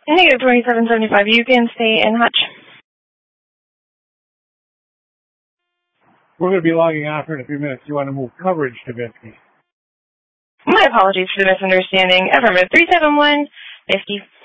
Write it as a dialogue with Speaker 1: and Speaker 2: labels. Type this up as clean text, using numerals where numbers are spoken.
Speaker 1: Negative 2775, you can stay in Hutch.
Speaker 2: We're going to be logging off here in a few minutes. You want to move coverage to Biscayne?
Speaker 1: My apologies for the misunderstanding. Affirmative 371, 54.